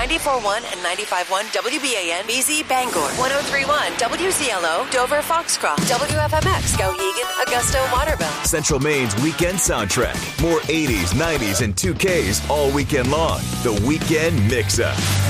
94.1 and 95.1 WBAN, BZ Bangor, 103.1 WZLO, Dover Foxcroft, WFMX, Skowhegan, Augusta, Waterville. Central Maine's weekend soundtrack. More 80s, 90s, and 2Ks all weekend long. The Weekend Mix-Up.